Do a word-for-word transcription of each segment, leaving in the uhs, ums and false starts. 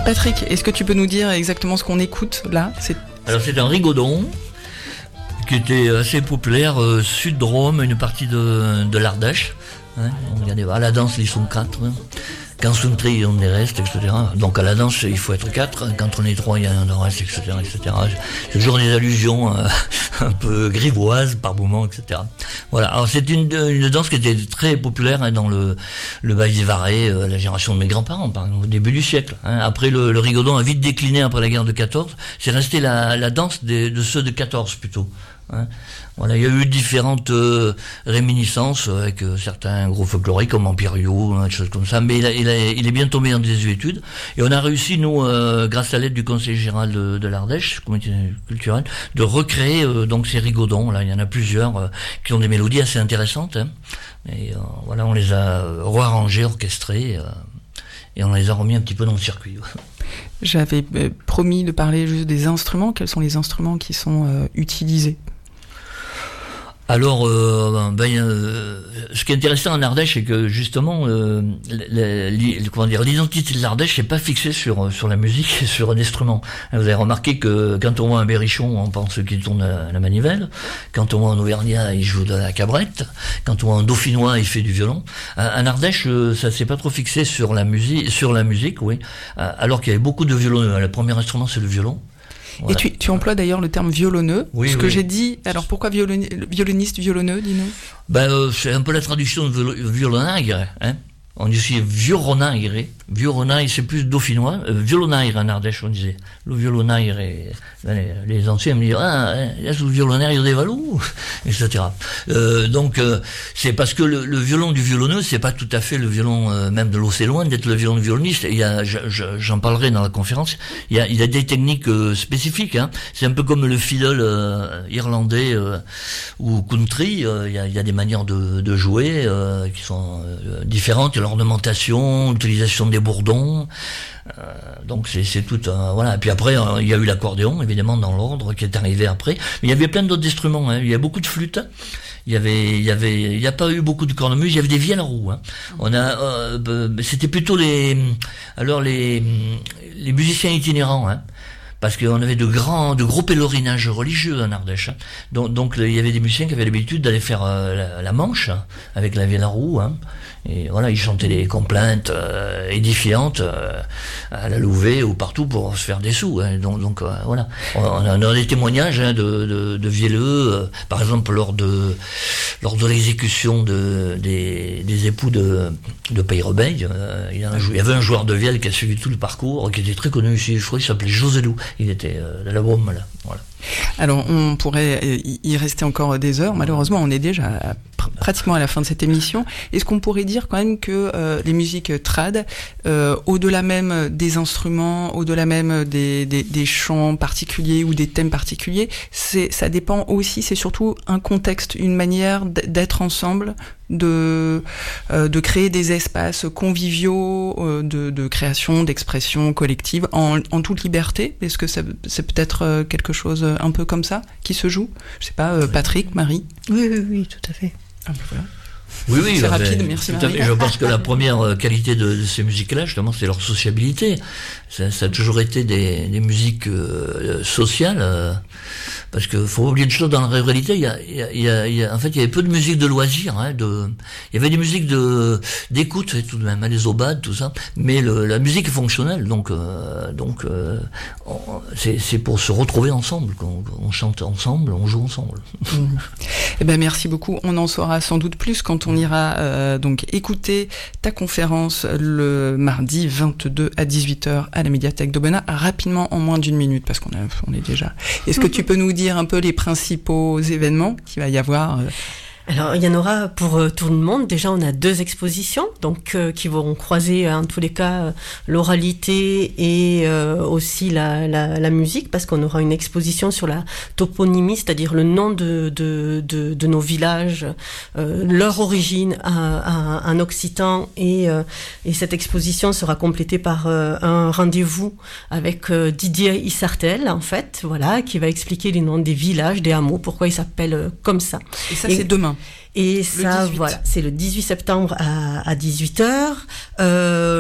Patrick, est-ce que tu peux nous dire exactement ce qu'on écoute là? C'est... Alors c'est un rigodon qui était assez populaire, euh, sud de Rome, une partie de, de l'Ardèche. Hein, on y a des, à la danse, ils sont quatre. Hein. Quand country, on est reste, et cetera. Donc à la danse, il faut être quatre. Quand on est trois, il y a un reste, et cetera, et cetera. C'est toujours des allusions euh, un peu grivoises par moments, et cetera. Voilà. Alors c'est une, une danse qui était très populaire hein, dans le le Bail-des-Varés, euh, la génération de mes grands-parents, par exemple, au début du siècle. Hein. Après le, le rigodon a vite décliné après la guerre de quatorze. C'est resté la, la danse des, de ceux de quatorze plutôt. Hein. Voilà, il y a eu différentes euh, réminiscences avec euh, certains gros folkloriques comme Empiriou, hein, des choses comme ça, mais il, a, il, a, il est bien tombé en désuétude et on a réussi, nous, euh, grâce à l'aide du conseil général de, de l'Ardèche, comité culturel, de recréer euh, donc ces rigodons. Là, il y en a plusieurs euh, qui ont des mélodies assez intéressantes. Hein, et euh, voilà, on les a rearrangés, orchestrés. Euh, Et on les a remis un petit peu dans le circuit. J'avais euh, promis de parler juste des instruments. Quels sont les instruments qui sont euh, utilisés ? Alors, euh, ben, euh, ce qui est intéressant en Ardèche, c'est que justement, euh, la, la, comment dire, l'identité de l'Ardèche n'est pas fixée sur sur la musique et sur un instrument. Vous avez remarqué que quand on voit un berrichon, on pense qu'il tourne à la manivelle. Quand on voit un auvergnat, il joue de la cabrette. Quand on voit un dauphinois, il fait du violon. En Ardèche, ça s'est pas trop fixé sur la musique, sur la musique, oui. Alors qu'il y avait beaucoup de violonneux. Le premier instrument, c'est le violon. Voilà. Et tu, tu emploies d'ailleurs le terme violonneux. Oui, ce oui. que j'ai dit. Alors pourquoi violoni- violoniste, violonneux, dis-nous ? Ben, euh, c'est un peu la traduction de violonaire, hein. On dit aussi violonaire. Violonaire, c'est plus dauphinois. Euh, violonaire en Ardèche, on disait. Le violonaire, et, les, les anciens me disent, ah, il y a le violonaire des Valous, et cetera. Euh, donc, euh, c'est parce que le, le violon du violonneux, c'est pas tout à fait le violon, euh, même de l'eau, c'est loin d'être le violon du violoniste. Il y a, je, je, j'en parlerai dans la conférence, il y a, il y a des techniques euh, spécifiques, hein. C'est un peu comme le fiddle euh, irlandais euh, ou country, euh, il, y a, il y a des manières de, de jouer euh, qui sont euh, différentes. L'ornementation, l'utilisation des bourdons, euh, donc c'est, c'est tout un, voilà. Et puis après, euh, il y a eu l'accordéon, évidemment, dans l'ordre, qui est arrivé après. Mais il y avait plein d'autres instruments, hein. Il y a beaucoup de flûtes. Il y avait, il y avait, il n'y a pas eu beaucoup de cornemuses. Il y avait des vielles à roue, hein. On a, euh, c'était plutôt les, alors les, les musiciens itinérants, hein. Parce qu'on avait de grands, de gros pèlerinages religieux en Ardèche. Hein. Donc, donc, il y avait des musiciens qui avaient l'habitude d'aller faire euh, la, la Manche, hein, avec la vielle à roue, hein. Et voilà, ils chantaient des complaintes euh, édifiantes euh, à la Louvet ou partout pour se faire des sous. Hein. Donc, donc euh, voilà, on, on a des témoignages hein, de, de, de vielleux, euh, par exemple lors de lors de l'exécution de des, des époux de de Peyrebeil, euh, il, y a un, il y avait un joueur de vielle qui a suivi tout le parcours, qui était très connu ici. Je crois qu'il s'appelait José Lou. Il était euh, de la Brome là. Voilà. Alors, on pourrait y rester encore des heures. Malheureusement, on est déjà à, pr- pratiquement à la fin de cette émission. Est-ce qu'on pourrait dire quand même que euh, les musiques trad, euh, au-delà même des instruments, au-delà même des, des, des chants particuliers ou des thèmes particuliers, c'est, ça dépend aussi, c'est surtout un contexte, une manière d'être ensemble, de euh, de créer des espaces conviviaux, euh, de, de création, d'expression collective en, en toute liberté. Est-ce que ça, c'est peut-être euh, quelque chose un peu comme ça qui se joue ? Je sais pas, euh, Patrick, Marie ? Oui, oui, oui, tout à fait. Ah ben voilà. Oui, oui, c'est euh, rapide, ben, merci tout Marie. à fait. Je pense que la première qualité de, de ces musiques-là, justement, c'est leur sociabilité. Ça, ça a toujours été des, des musiques euh, sociales, euh, parce que faut oublier une chose dans la réalité. Il y a, il y a, il y a, en fait, il y avait peu de musique de loisirs. Hein, de, il y avait des musiques de d'écoute tout de même, hein, les aubades, tout ça. Mais le, la musique est fonctionnelle, donc euh, donc euh, on, c'est, c'est pour se retrouver ensemble, qu'on on chante ensemble, on joue ensemble. Mmh. Eh ben merci beaucoup. On en saura sans doute plus quand on ira euh, donc écouter ta conférence le mardi vingt-deux à dix-huit heures à la médiathèque d'Aubenas, rapidement en moins d'une minute parce qu'on a, on est déjà. Est-ce que tu peux nous dire un peu les principaux événements qu'il va y avoir euh... Alors, il y en aura pour euh, tout le monde. Déjà, on a deux expositions, donc euh, qui vont croiser, euh, en tous les cas, euh, l'oralité et euh, aussi la, la, la musique, parce qu'on aura une exposition sur la toponymie, c'est-à-dire le nom de, de, de, de nos villages, euh, leur origine à, à, en occitan, et, euh, et cette exposition sera complétée par euh, un rendez-vous avec euh, Didier Issartel, en fait, voilà, qui va expliquer les noms des villages, des hameaux, pourquoi ils s'appellent euh, comme ça. Et ça, et, c'est demain. Et ça, voilà, c'est le dix-huit septembre à, à dix-huit heures. Euh,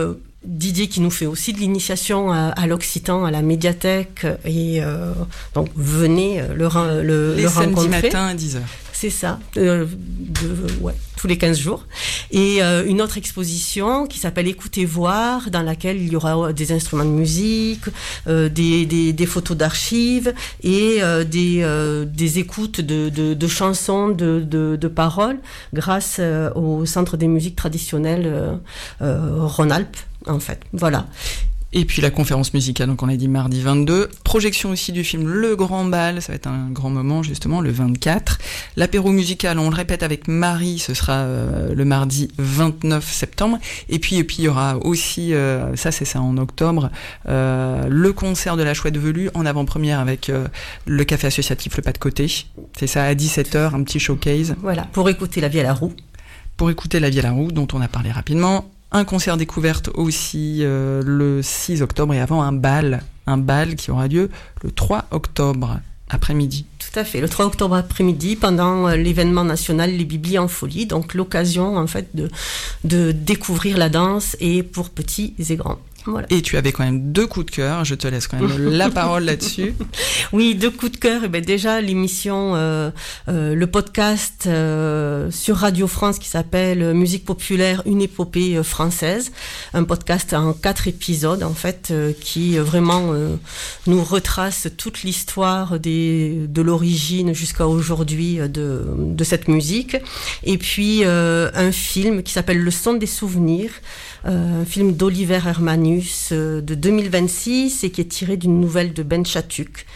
Didier qui nous fait aussi de l'initiation à, à l'Occitan, à la médiathèque, et euh, donc venez le, le, les le rencontrer. Les samedis matins à dix heures. C'est ça, euh, de, ouais, tous les quinze jours. Et euh, une autre exposition qui s'appelle Écoutez voir, dans laquelle il y aura des instruments de musique, euh, des, des, des photos d'archives et euh, des, euh, des écoutes de, de, de chansons, de, de, de paroles, grâce euh, au Centre des musiques traditionnelles euh, euh, Rhône-Alpes, en fait. Voilà. Et puis la conférence musicale, donc on a dit mardi vingt-deux. Projection aussi du film Le Grand Bal, ça va être un grand moment justement, le vingt-quatre. L'apéro musical, on le répète avec Marie, ce sera euh, le mardi vingt-neuf septembre. Et puis et puis il y aura aussi, euh, ça c'est ça en octobre, euh, le concert de la Chouette Velue en avant-première avec euh, le café associatif Le Pas de Côté. C'est ça à dix-sept heures, un petit showcase. Voilà, pour écouter La Vie à la Roue. Pour écouter La Vie à la Roue, dont on a parlé rapidement. Un concert découverte aussi euh, le six octobre et avant un bal, un bal qui aura lieu le trois octobre après-midi. Tout à fait, le trois octobre après-midi pendant euh, l'événement national Les Biblis en folie, donc l'occasion en fait de, de découvrir la danse et pour petits et grands. Voilà. Et tu avais quand même deux coups de cœur, je te laisse quand même la parole là-dessus. Oui, deux coups de cœur. Et ben déjà l'émission, euh, euh, le podcast euh, sur Radio France qui s'appelle Musique populaire, une épopée française, un podcast en quatre épisodes en fait euh, qui vraiment euh, nous retrace toute l'histoire des de l'origine jusqu'à aujourd'hui de de cette musique. Et puis euh, un film qui s'appelle Le son des souvenirs. Euh, un film d'Oliver Hermanus euh, de deux mille vingt-six et qui est tiré d'une nouvelle de Ben Chatuk.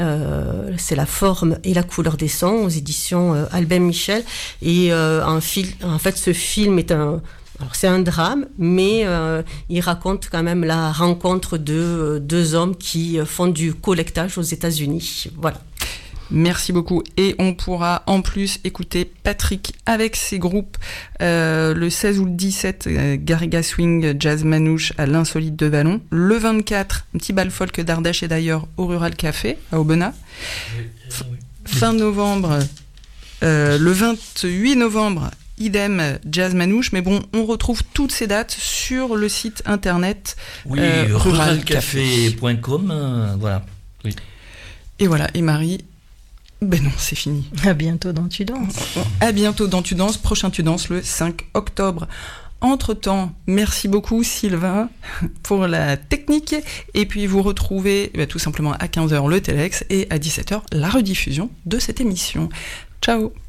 Euh, c'est La forme et la couleur des sons aux éditions euh, Albin Michel. Et euh, en, fil- en fait, ce film est un... Alors c'est un drame, mais euh, il raconte quand même la rencontre de euh, deux hommes qui font du collectage aux États-Unis. Voilà. Merci beaucoup. Et on pourra en plus écouter Patrick avec ses groupes euh, le seize ou le dix-sept, euh, Garriga Swing, Jazz Manouche à l'Insolite de Vallon. Le vingt-quatre, un petit bal folk d'Ardèche et d'ailleurs au Rural Café à Aubenas. F- fin novembre, euh, le vingt-huit novembre, idem Jazz Manouche. Mais bon, on retrouve toutes ces dates sur le site internet oui, euh, rural café point com. Euh, voilà. Oui. Et voilà, et Marie... Ben non, c'est fini. À bientôt dans Tu danses. À bientôt dans Tu danses. Prochain Tu danses le cinq octobre. Entre-temps, merci beaucoup Sylvain pour la technique. Et puis vous retrouvez ben, tout simplement à quinze heures le Telex et à dix-sept heures la rediffusion de cette émission. Ciao.